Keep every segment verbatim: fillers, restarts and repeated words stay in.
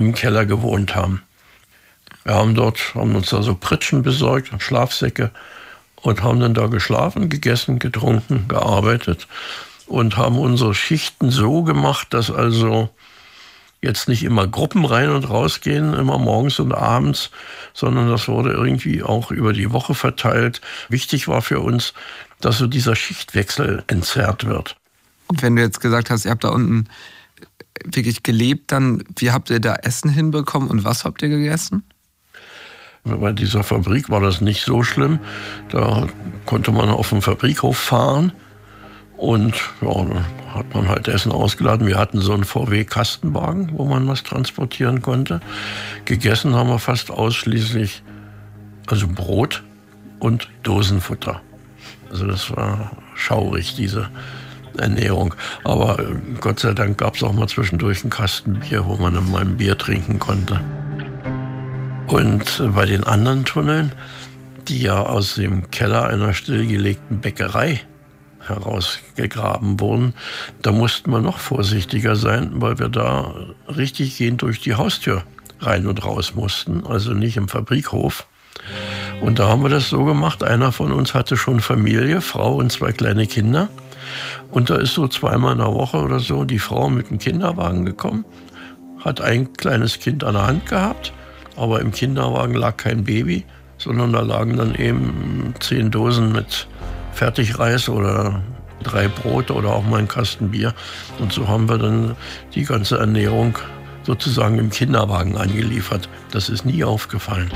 im Keller gewohnt haben. Wir haben dort, haben uns da so Pritschen besorgt, Schlafsäcke und haben dann da geschlafen, gegessen, getrunken, gearbeitet und haben unsere Schichten so gemacht, dass also jetzt nicht immer Gruppen rein und raus gehen, immer morgens und abends, sondern das wurde irgendwie auch über die Woche verteilt. Wichtig war für uns, dass so dieser Schichtwechsel entzerrt wird. Und wenn du jetzt gesagt hast, ihr habt da unten wirklich gelebt, dann wie habt ihr da Essen hinbekommen und was habt ihr gegessen? Bei dieser Fabrik war das nicht so schlimm. Da konnte man auf den Fabrikhof fahren und ja, dann hat man halt Essen ausgeladen. Wir hatten so einen V W-Kastenwagen, wo man was transportieren konnte. Gegessen haben wir fast ausschließlich also Brot und Dosenfutter. Also das war schaurig, diese Ernährung. Aber Gott sei Dank gab es auch mal zwischendurch einen Kasten Bier, wo man dann mal ein Bier trinken konnte. Und bei den anderen Tunneln, die ja aus dem Keller einer stillgelegten Bäckerei herausgegraben wurden, da mussten wir noch vorsichtiger sein, weil wir da richtig gehend durch die Haustür rein und raus mussten, also nicht im Fabrikhof. Und da haben wir das so gemacht, einer von uns hatte schon Familie, Frau und zwei kleine Kinder. Und da ist so zweimal in der Woche oder so die Frau mit dem Kinderwagen gekommen, hat ein kleines Kind an der Hand gehabt, aber im Kinderwagen lag kein Baby, sondern da lagen dann eben zehn Dosen mit Fertigreis oder drei Brote oder auch mal ein Kasten Bier. Und so haben wir dann die ganze Ernährung sozusagen im Kinderwagen angeliefert. Das ist nie aufgefallen.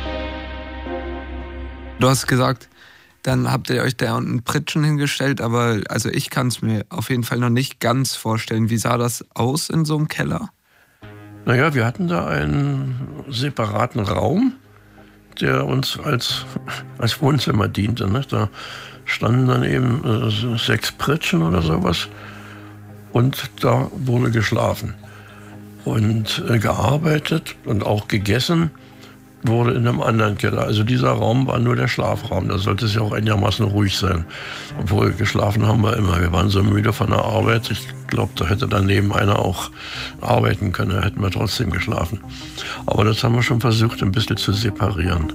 Du hast gesagt, dann habt ihr euch da unten Pritschen hingestellt, aber also ich kann es mir auf jeden Fall noch nicht ganz vorstellen. Wie sah das aus in so einem Keller? Naja, wir hatten da einen separaten Raum, der uns als, als Wohnzimmer diente. Ne? Da standen dann eben äh, sechs Pritschen oder sowas und da wurde geschlafen. Und äh, gearbeitet und auch gegessen wurde in einem anderen Keller. Also dieser Raum war nur der Schlafraum. Da sollte es ja auch einigermaßen ruhig sein. Obwohl geschlafen haben wir immer. Wir waren so müde von der Arbeit. Ich glaube, da hätte daneben einer auch arbeiten können. Da hätten wir trotzdem geschlafen. Aber das haben wir schon versucht, ein bisschen zu separieren.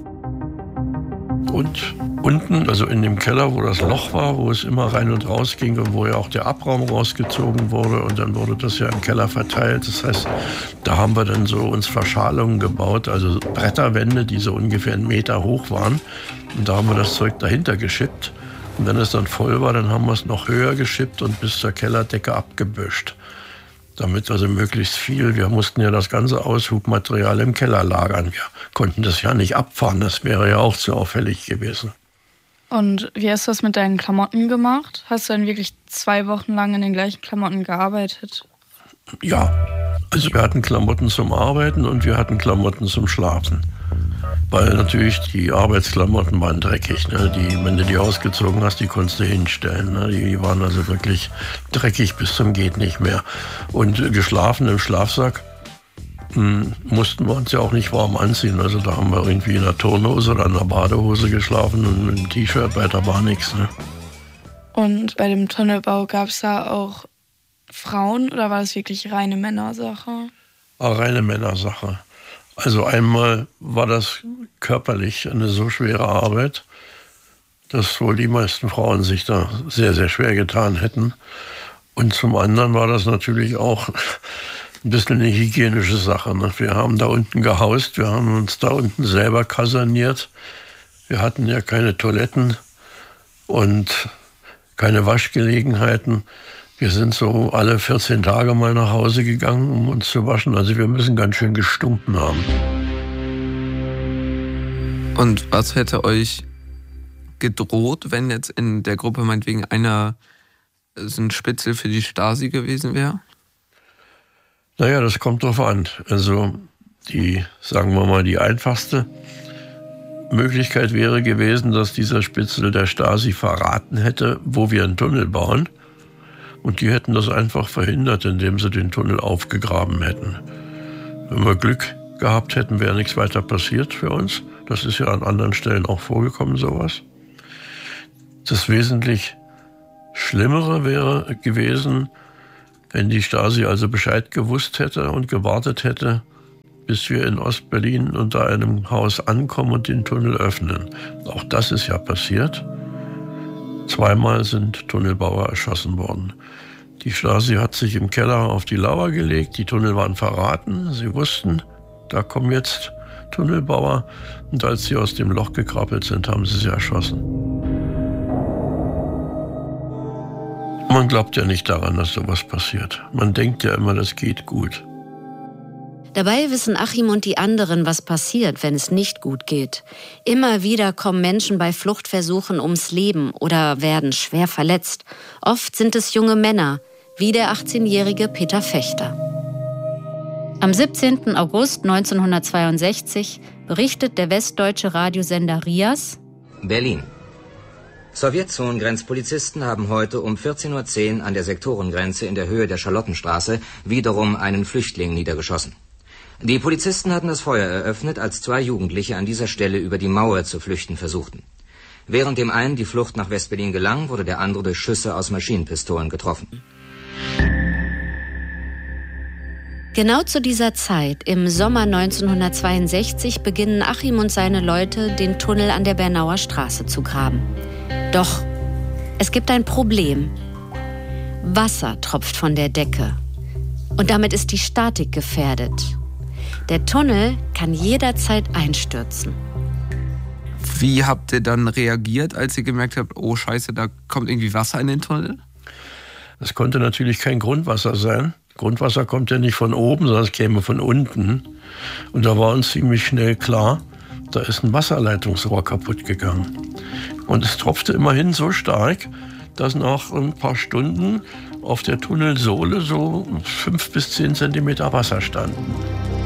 Und unten, also in dem Keller, wo das Loch war, wo es immer rein und raus ging und wo ja auch der Abraum rausgezogen wurde und dann wurde das ja im Keller verteilt. Das heißt, da haben wir dann so uns Verschalungen gebaut, also Bretterwände, die so ungefähr einen Meter hoch waren. Und da haben wir das Zeug dahinter geschippt. Und wenn es dann voll war, dann haben wir es noch höher geschippt und bis zur Kellerdecke abgebüscht. Damit also möglichst viel, wir mussten ja das ganze Aushubmaterial im Keller lagern. Wir konnten das ja nicht abfahren, das wäre ja auch zu auffällig gewesen. Und wie hast du das mit deinen Klamotten gemacht? Hast du dann wirklich zwei Wochen lang in den gleichen Klamotten gearbeitet? Ja, also wir hatten Klamotten zum Arbeiten und wir hatten Klamotten zum Schlafen. Weil natürlich die Arbeitsklamotten waren dreckig. Ne? Die, wenn du die ausgezogen hast, die konntest du hinstellen. Ne? Die waren also wirklich dreckig bis zum geht nicht mehr. Und geschlafen im Schlafsack hm, mussten wir uns ja auch nicht warm anziehen. Also da haben wir irgendwie in der Turnhose oder in der Badehose geschlafen und mit dem T-Shirt, weiter war nichts. Ne? Und bei dem Tunnelbau gab es da auch Frauen oder war das wirklich reine Männersache? Ah, reine Männersache. Also einmal war das körperlich eine so schwere Arbeit, dass wohl die meisten Frauen sich da sehr, sehr schwer getan hätten. Und zum anderen war das natürlich auch ein bisschen eine hygienische Sache. Ne? Wir haben da unten gehaust, wir haben uns da unten selber kaserniert. Wir hatten ja keine Toiletten und keine Waschgelegenheiten. Wir sind so alle vierzehn Tage mal nach Hause gegangen, um uns zu waschen. Also wir müssen ganz schön gestunken haben. Und was hätte euch gedroht, wenn jetzt in der Gruppe meinetwegen einer so ein Spitzel für die Stasi gewesen wäre? Naja, das kommt drauf an. Also die, sagen wir mal, die einfachste Möglichkeit wäre gewesen, dass dieser Spitzel der Stasi verraten hätte, wo wir einen Tunnel bauen. Und die hätten das einfach verhindert, indem sie den Tunnel aufgegraben hätten. Wenn wir Glück gehabt hätten, wäre nichts weiter passiert für uns. Das ist ja an anderen Stellen auch vorgekommen, sowas. Das wesentlich Schlimmere wäre gewesen, wenn die Stasi also Bescheid gewusst hätte und gewartet hätte, bis wir in Ostberlin unter einem Haus ankommen und den Tunnel öffnen. Auch das ist ja passiert. Zweimal sind Tunnelbauer erschossen worden. Die Stasi hat sich im Keller auf die Lauer gelegt, die Tunnel waren verraten. Sie wussten, da kommen jetzt Tunnelbauer. Und als sie aus dem Loch gekrabbelt sind, haben sie sie erschossen. Man glaubt ja nicht daran, dass sowas passiert. Man denkt ja immer, das geht gut. Dabei wissen Achim und die anderen, was passiert, wenn es nicht gut geht. Immer wieder kommen Menschen bei Fluchtversuchen ums Leben oder werden schwer verletzt. Oft sind es junge Männer, wie der achtzehnjährige Peter Fechter. Am siebzehnten August neunzehnhundertzweiundsechzig berichtet der westdeutsche Radiosender RIAS: Berlin. Sowjetzonengrenzpolizisten haben heute um vierzehn Uhr zehn an der Sektorengrenze in der Höhe der Charlottenstraße wiederum einen Flüchtling niedergeschossen. Die Polizisten hatten das Feuer eröffnet, als zwei Jugendliche an dieser Stelle über die Mauer zu flüchten versuchten. Während dem einen die Flucht nach Westberlin gelang, wurde der andere durch Schüsse aus Maschinenpistolen getroffen. Genau zu dieser Zeit, im Sommer neunzehnhundertzweiundsechzig, beginnen Achim und seine Leute, den Tunnel an der Bernauer Straße zu graben. Doch es gibt ein Problem. Wasser tropft von der Decke. Und damit ist die Statik gefährdet. Der Tunnel kann jederzeit einstürzen. Wie habt ihr dann reagiert, als ihr gemerkt habt, oh Scheiße, da kommt irgendwie Wasser in den Tunnel? Das konnte natürlich kein Grundwasser sein. Grundwasser kommt ja nicht von oben, sondern es käme von unten. Und da war uns ziemlich schnell klar, da ist ein Wasserleitungsrohr kaputt gegangen. Und es tropfte immerhin so stark, dass nach ein paar Stunden auf der Tunnelsohle so fünf bis zehn Zentimeter Wasser standen.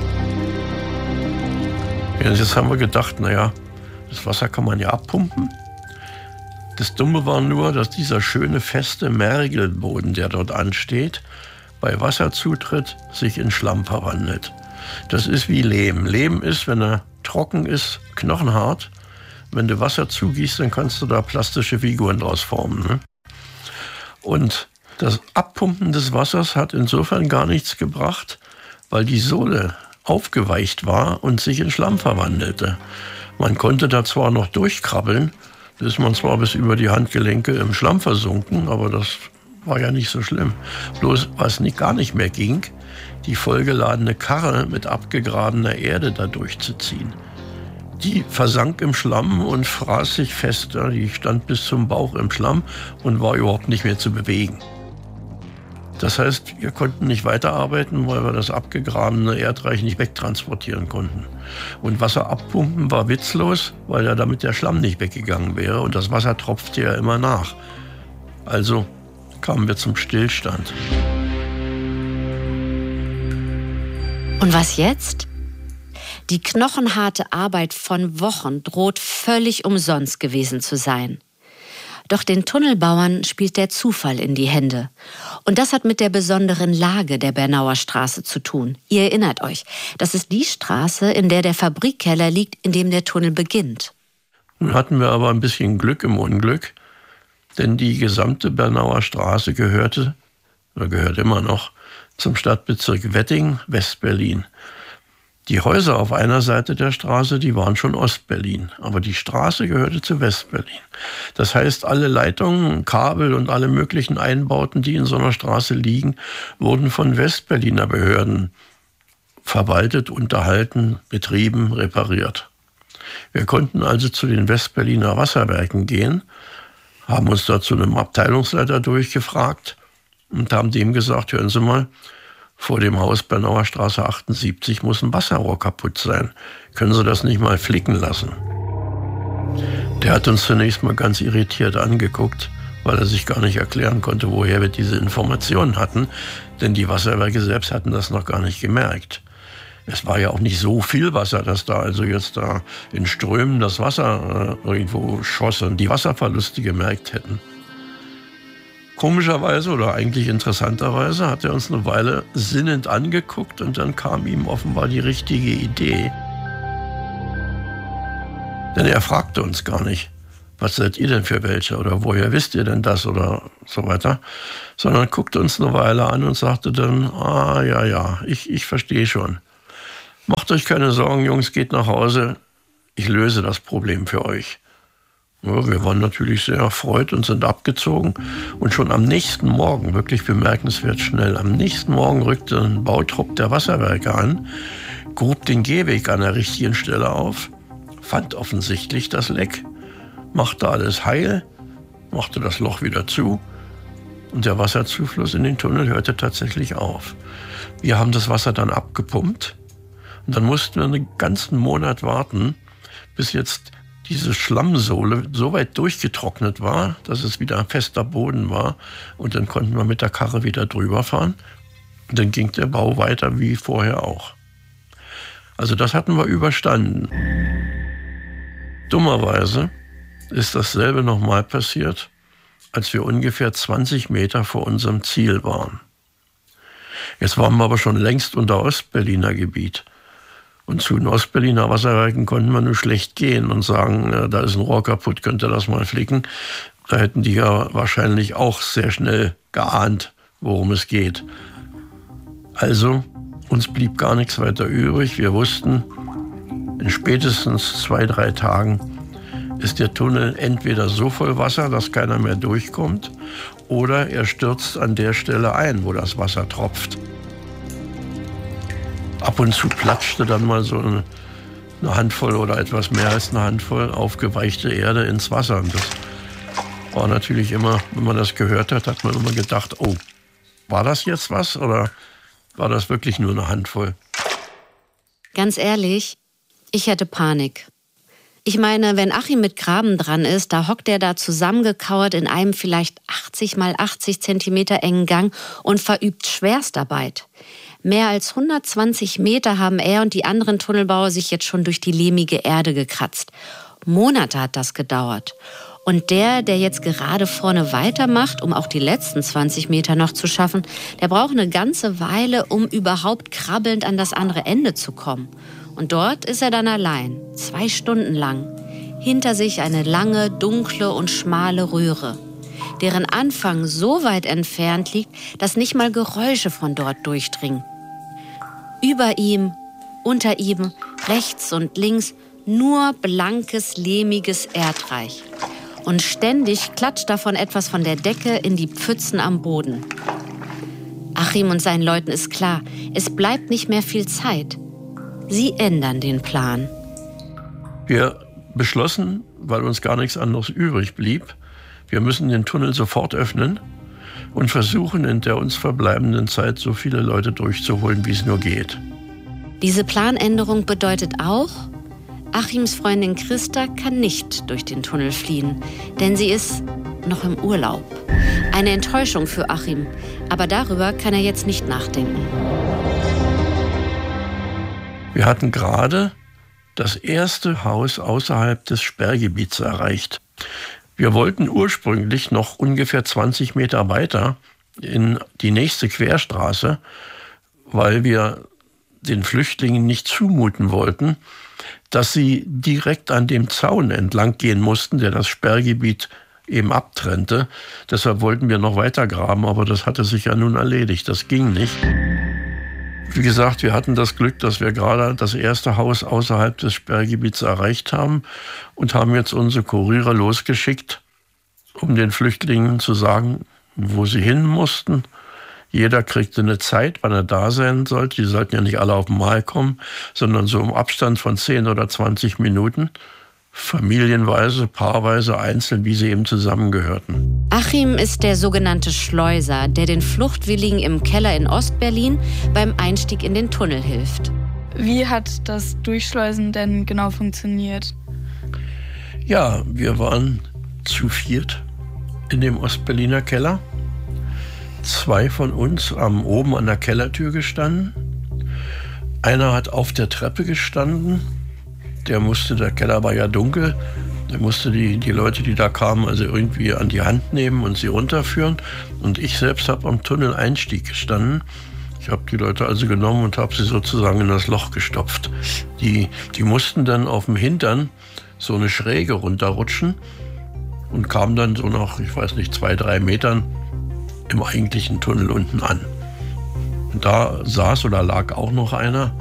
Ja, jetzt haben wir gedacht, naja, das Wasser kann man ja abpumpen. Das Dumme war nur, dass dieser schöne, feste Mergelboden, der dort ansteht, bei Wasserzutritt sich in Schlamm verwandelt. Das ist wie Lehm. Lehm ist, wenn er trocken ist, knochenhart. Wenn du Wasser zugießt, dann kannst du da plastische Figuren draus formen. Ne? Und das Abpumpen des Wassers hat insofern gar nichts gebracht, weil die Sohle aufgeweicht war und sich in Schlamm verwandelte. Man konnte da zwar noch durchkrabbeln, da ist man zwar bis über die Handgelenke im Schlamm versunken, aber das war ja nicht so schlimm. Bloß was nicht, gar nicht mehr ging, die vollgeladene Karre mit abgegrabener Erde da durchzuziehen. Die versank im Schlamm und fraß sich fest. Die stand bis zum Bauch im Schlamm und war überhaupt nicht mehr zu bewegen. Das heißt, wir konnten nicht weiterarbeiten, weil wir das abgegrabene Erdreich nicht wegtransportieren konnten. Und Wasser abpumpen war witzlos, weil ja damit der Schlamm nicht weggegangen wäre und das Wasser tropfte ja immer nach. Also kamen wir zum Stillstand. Und was jetzt? Die knochenharte Arbeit von Wochen droht völlig umsonst gewesen zu sein. Doch den Tunnelbauern spielt der Zufall in die Hände. Und das hat mit der besonderen Lage der Bernauer Straße zu tun. Ihr erinnert euch, das ist die Straße, in der der Fabrikkeller liegt, in dem der Tunnel beginnt. Nun hatten wir aber ein bisschen Glück im Unglück, denn die gesamte Bernauer Straße gehörte, oder gehört immer noch, zum Stadtbezirk Wedding, Westberlin. Die Häuser auf einer Seite der Straße, die waren schon Ostberlin, aber die Straße gehörte zu Westberlin. Das heißt, alle Leitungen, Kabel und alle möglichen Einbauten, die in so einer Straße liegen, wurden von Westberliner Behörden verwaltet, unterhalten, betrieben, repariert. Wir konnten also zu den Westberliner Wasserwerken gehen, haben uns da zu einem Abteilungsleiter durchgefragt und haben dem gesagt, hören Sie mal, vor dem Haus Bernauer Straße achtundsiebzig muss ein Wasserrohr kaputt sein. Können Sie das nicht mal flicken lassen? Der hat uns zunächst mal ganz irritiert angeguckt, weil er sich gar nicht erklären konnte, woher wir diese Informationen hatten, denn die Wasserwerke selbst hatten das noch gar nicht gemerkt. Es war ja auch nicht so viel Wasser, dass da also jetzt da in Strömen das Wasser äh, irgendwo schoss und die Wasserverluste gemerkt hätten. Komischerweise oder eigentlich interessanterweise hat er uns eine Weile sinnend angeguckt und dann kam ihm offenbar die richtige Idee. Denn er fragte uns gar nicht, was seid ihr denn für welche oder woher wisst ihr denn das oder so weiter, sondern guckte uns eine Weile an und sagte dann, ah ja, ja, ich, ich verstehe schon. Macht euch keine Sorgen, Jungs, geht nach Hause. Ich löse das Problem für euch. Ja, wir waren natürlich sehr erfreut und sind abgezogen. Und schon am nächsten Morgen, wirklich bemerkenswert schnell, am nächsten Morgen rückte ein Bautrupp der Wasserwerke an, grub den Gehweg an der richtigen Stelle auf, fand offensichtlich das Leck, machte alles heil, machte das Loch wieder zu und der Wasserzufluss in den Tunnel hörte tatsächlich auf. Wir haben das Wasser dann abgepumpt und dann mussten wir einen ganzen Monat warten, bis jetzt diese Schlammsohle so weit durchgetrocknet war, dass es wieder fester Boden war. Und dann konnten wir mit der Karre wieder drüber fahren. Und dann ging der Bau weiter wie vorher auch. Also das hatten wir überstanden. Dummerweise ist dasselbe nochmal passiert, als wir ungefähr zwanzig Meter vor unserem Ziel waren. Jetzt waren wir aber schon längst unter Ostberliner Gebiet. Und zu den Ostberliner Wasserwerken konnten wir nur schlecht gehen und sagen, ja, da ist ein Rohr kaputt, könnt ihr das mal flicken. Da hätten die ja wahrscheinlich auch sehr schnell geahnt, worum es geht. Also, uns blieb gar nichts weiter übrig. Wir wussten, in spätestens zwei, drei Tagen ist der Tunnel entweder so voll Wasser, dass keiner mehr durchkommt, oder er stürzt an der Stelle ein, wo das Wasser tropft. Ab und zu platschte dann mal so eine, eine Handvoll oder etwas mehr als eine Handvoll aufgeweichte Erde ins Wasser. Und das war natürlich immer, wenn man das gehört hat, hat man immer gedacht, oh, war das jetzt was oder war das wirklich nur eine Handvoll? Ganz ehrlich, ich hätte Panik. Ich meine, wenn Achim mit Graben dran ist, da hockt er da zusammengekauert in einem vielleicht achtzig mal achtzig Zentimeter engen Gang und verübt Schwerstarbeit. Mehr als hundertzwanzig Meter haben er und die anderen Tunnelbauer sich jetzt schon durch die lehmige Erde gekratzt. Monate hat das gedauert. Und der, der jetzt gerade vorne weitermacht, um auch die letzten zwanzig Meter noch zu schaffen, der braucht eine ganze Weile, um überhaupt krabbelnd an das andere Ende zu kommen. Und dort ist er dann allein, zwei Stunden lang. Hinter sich eine lange, dunkle und schmale Röhre, deren Anfang so weit entfernt liegt, dass nicht mal Geräusche von dort durchdringen. Über ihm, unter ihm, rechts und links nur blankes, lehmiges Erdreich. Und ständig klatscht davon etwas von der Decke in die Pfützen am Boden. Achim und seinen Leuten ist klar, es bleibt nicht mehr viel Zeit. Sie ändern den Plan. Wir beschlossen, weil uns gar nichts anderes übrig blieb, wir müssen den Tunnel sofort öffnen und versuchen, in der uns verbleibenden Zeit so viele Leute durchzuholen, wie es nur geht. Diese Planänderung bedeutet auch, Achims Freundin Christa kann nicht durch den Tunnel fliehen, denn sie ist noch im Urlaub. Eine Enttäuschung für Achim, aber darüber kann er jetzt nicht nachdenken. Wir hatten gerade das erste Haus außerhalb des Sperrgebiets erreicht. Wir wollten ursprünglich noch ungefähr zwanzig Meter weiter in die nächste Querstraße, weil wir den Flüchtlingen nicht zumuten wollten, dass sie direkt an dem Zaun entlang gehen mussten, der das Sperrgebiet eben abtrennte. Deshalb wollten wir noch weiter graben, aber das hatte sich ja nun erledigt. Das ging nicht. Wie gesagt, wir hatten das Glück, dass wir gerade das erste Haus außerhalb des Sperrgebiets erreicht haben und haben jetzt unsere Kuriere losgeschickt, um den Flüchtlingen zu sagen, wo sie hin mussten. Jeder kriegte eine Zeit, wann er da sein sollte. Die sollten ja nicht alle auf einmal kommen, sondern so im Abstand von zehn oder zwanzig Minuten. Familienweise, paarweise, einzeln, wie sie eben zusammengehörten. Achim ist der sogenannte Schleuser, der den Fluchtwilligen im Keller in Ostberlin beim Einstieg in den Tunnel hilft. Wie hat das Durchschleusen denn genau funktioniert? Ja, wir waren zu viert in dem Ostberliner Keller. Zwei von uns haben oben an der Kellertür gestanden. Einer hat auf der Treppe gestanden. Der musste, der Keller war ja dunkel, der musste die, die Leute, die da kamen, also irgendwie an die Hand nehmen und sie runterführen. Und ich selbst habe am Tunneleinstieg gestanden. Ich habe die Leute also genommen und habe sie sozusagen in das Loch gestopft. Die, die mussten dann auf dem Hintern so eine Schräge runterrutschen und kamen dann so nach, ich weiß nicht, zwei, drei Metern im eigentlichen Tunnel unten an. Und da saß oder lag auch noch einer,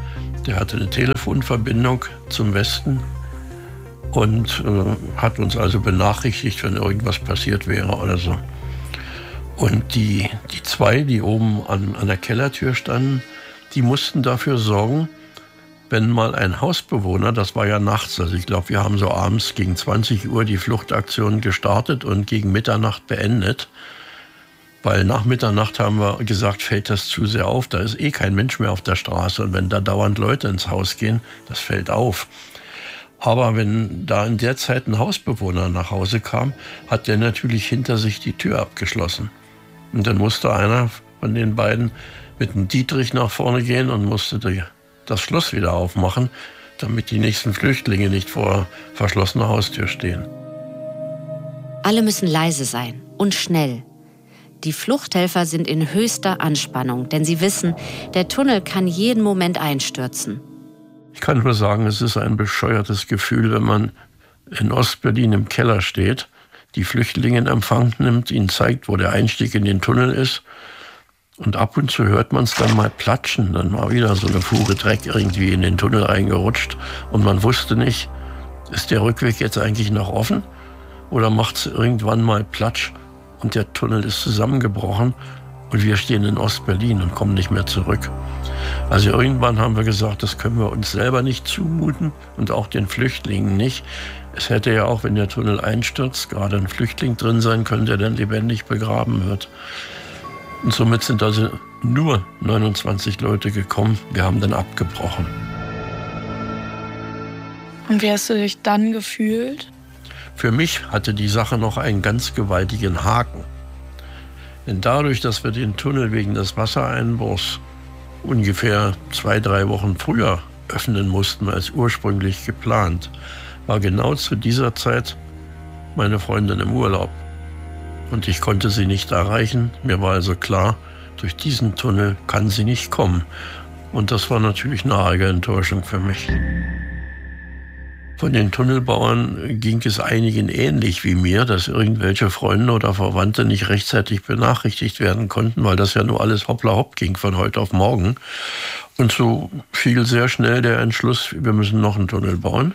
Der hatte eine Telefonverbindung zum Westen und äh, hat uns also benachrichtigt, wenn irgendwas passiert wäre oder so. Und die, die zwei, die oben an, an der Kellertür standen, die mussten dafür sorgen, wenn mal ein Hausbewohner, das war ja nachts, also ich glaube, wir haben so abends gegen zwanzig Uhr die Fluchtaktion gestartet und gegen Mitternacht beendet. Weil nach Mitternacht haben wir gesagt, fällt das zu sehr auf, da ist eh kein Mensch mehr auf der Straße. Und wenn da dauernd Leute ins Haus gehen, das fällt auf. Aber wenn da in der Zeit ein Hausbewohner nach Hause kam, hat der natürlich hinter sich die Tür abgeschlossen. Und dann musste einer von den beiden mit dem Dietrich nach vorne gehen und musste die, das Schloss wieder aufmachen, damit die nächsten Flüchtlinge nicht vor verschlossener Haustür stehen. Alle müssen leise sein und schnell. Die Fluchthelfer sind in höchster Anspannung, denn sie wissen, der Tunnel kann jeden Moment einstürzen. Ich kann nur sagen, es ist ein bescheuertes Gefühl, wenn man in Ostberlin im Keller steht, die Flüchtlinge in Empfang nimmt, ihnen zeigt, wo der Einstieg in den Tunnel ist. Und ab und zu hört man es dann mal platschen. Dann war wieder so eine Fuhre Dreck irgendwie in den Tunnel reingerutscht. Und man wusste nicht, ist der Rückweg jetzt eigentlich noch offen? Oder macht es irgendwann mal Platsch und der Tunnel ist zusammengebrochen und wir stehen in Ostberlin und kommen nicht mehr zurück. Also irgendwann haben wir gesagt, das können wir uns selber nicht zumuten und auch den Flüchtlingen nicht. Es hätte ja auch, wenn der Tunnel einstürzt, gerade ein Flüchtling drin sein können, der dann lebendig begraben wird. Und somit sind also nur neunundzwanzig Leute gekommen. Wir haben dann abgebrochen. Und wie hast du dich dann gefühlt? Für mich hatte die Sache noch einen ganz gewaltigen Haken. Denn dadurch, dass wir den Tunnel wegen des Wassereinbruchs ungefähr zwei, drei Wochen früher öffnen mussten als ursprünglich geplant, war genau zu dieser Zeit meine Freundin im Urlaub. Und ich konnte sie nicht erreichen. Mir war also klar, durch diesen Tunnel kann sie nicht kommen. Und das war natürlich eine arge Enttäuschung für mich. Von den Tunnelbauern ging es einigen ähnlich wie mir, dass irgendwelche Freunde oder Verwandte nicht rechtzeitig benachrichtigt werden konnten, weil das ja nur alles hoppla hopp ging von heute auf morgen. Und so fiel sehr schnell der Entschluss, wir müssen noch einen Tunnel bauen.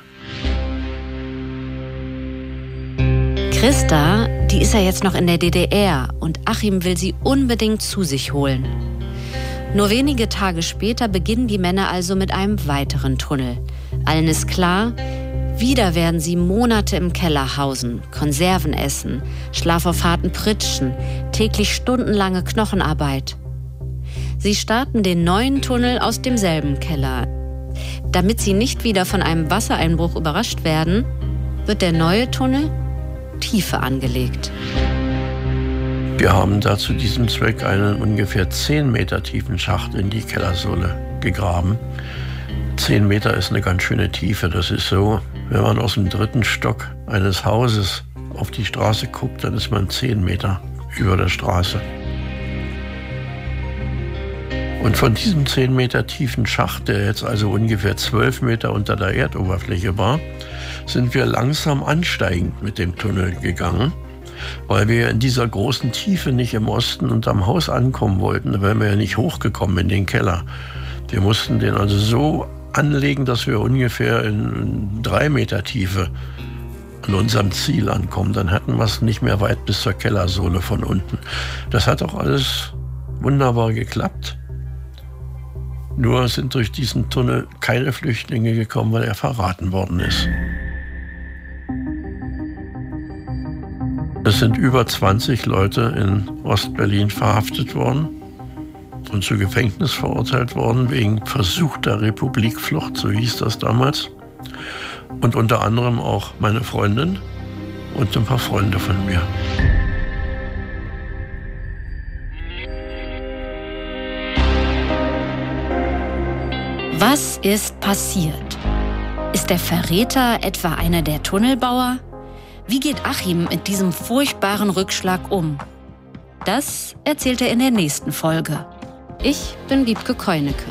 Christa, die ist ja jetzt noch in der D D R und Achim will sie unbedingt zu sich holen. Nur wenige Tage später beginnen die Männer also mit einem weiteren Tunnel. Allen ist klar, wieder werden sie Monate im Keller hausen, Konserven essen, Schlaf auf harten Pritschen, täglich stundenlange Knochenarbeit. Sie starten den neuen Tunnel aus demselben Keller. Damit sie nicht wieder von einem Wassereinbruch überrascht werden, wird der neue Tunnel tiefer angelegt. Wir haben da zu diesem Zweck einen ungefähr zehn Meter tiefen Schacht in die Kellersohle gegraben. Zehn Meter ist eine ganz schöne Tiefe. Das ist so, wenn man aus dem dritten Stock eines Hauses auf die Straße guckt, dann ist man zehn Meter über der Straße. Und von diesem zehn Meter tiefen Schacht, der jetzt also ungefähr zwölf Meter unter der Erdoberfläche war, sind wir langsam ansteigend mit dem Tunnel gegangen, weil wir in dieser großen Tiefe nicht im Osten unterm Haus ankommen wollten. Da wären wir ja nicht hochgekommen in den Keller. Wir mussten den also so anlegen, dass wir ungefähr in drei Meter Tiefe an unserem Ziel ankommen. Dann hatten wir es nicht mehr weit bis zur Kellersohle von unten. Das hat auch alles wunderbar geklappt. Nur sind durch diesen Tunnel keine Flüchtlinge gekommen, weil er verraten worden ist. Es sind über zwanzig Leute in Ostberlin verhaftet worden und zu Gefängnis verurteilt worden wegen versuchter Republikflucht, so hieß das damals. Und unter anderem auch meine Freundin und ein paar Freunde von mir. Was ist passiert? Ist der Verräter etwa einer der Tunnelbauer? Wie geht Achim mit diesem furchtbaren Rückschlag um? Das erzählt er in der nächsten Folge. Ich bin Wiebke Keunecke.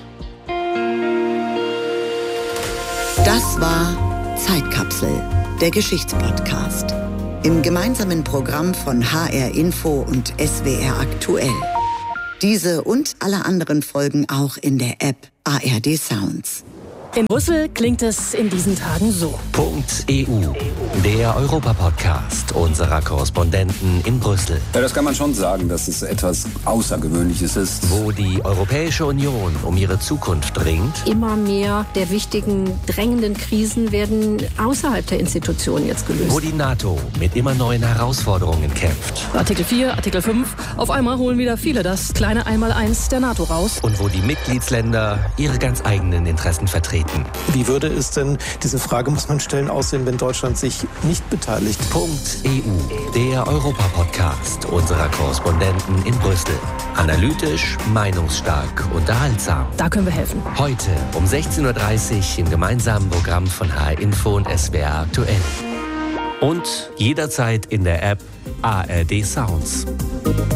Das war Zeitkapsel, der Geschichtspodcast. Im gemeinsamen Programm von H R Info und S W R aktuell. Diese und alle anderen Folgen auch in der App A R D Sounds. In Brüssel klingt es in diesen Tagen so. Punkt E U, der Europa-Podcast unserer Korrespondenten in Brüssel. Ja, das kann man schon sagen, dass es etwas Außergewöhnliches ist. Wo die Europäische Union um ihre Zukunft ringt. Immer mehr der wichtigen, drängenden Krisen werden außerhalb der Institutionen jetzt gelöst. Wo die NATO mit immer neuen Herausforderungen kämpft. Artikel vier, Artikel fünf, auf einmal holen wieder viele das kleine Einmaleins der NATO raus. Und wo die Mitgliedsländer ihre ganz eigenen Interessen vertreten. Wie würde es denn, diese Frage muss man stellen, aussehen, wenn Deutschland sich nicht beteiligt? Punkt E U, der Europa-Podcast unserer Korrespondenten in Brüssel. Analytisch, meinungsstark, unterhaltsam. Da können wir helfen. Heute um sechzehn Uhr dreißig im gemeinsamen Programm von H R Info und S W R aktuell. Und jederzeit in der App A R D Sounds.